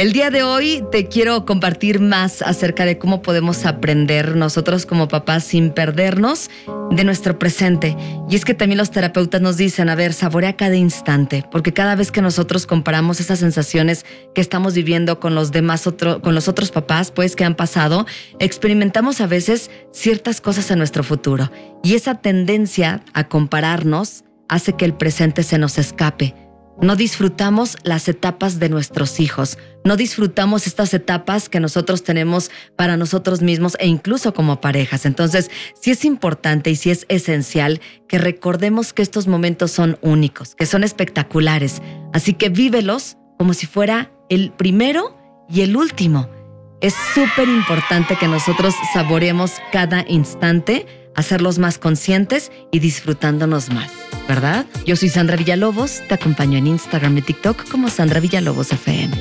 El día de hoy te quiero compartir más acerca de cómo podemos aprender nosotros como papás sin perdernos de nuestro presente. Y es que también los terapeutas nos dicen, a ver, saborea cada instante, porque cada vez que nosotros comparamos esas sensaciones que estamos viviendo con los demás, con los otros papás, pues, que han pasado, experimentamos a veces ciertas cosas en nuestro futuro. Y esa tendencia a compararnos hace que el presente se nos escape. No disfrutamos las etapas de nuestros hijos, no disfrutamos estas etapas que nosotros tenemos para nosotros mismos e incluso como parejas. Entonces, sí es importante y sí es esencial que recordemos que estos momentos son únicos, que son espectaculares. Así que vívelos como si fuera el primero y el último. Es súper importante que nosotros saboreemos cada instante, hacerlos más conscientes y disfrutándonos más, ¿verdad? Yo soy Sandra Villalobos, te acompaño en Instagram y TikTok como Sandra Villalobos FM.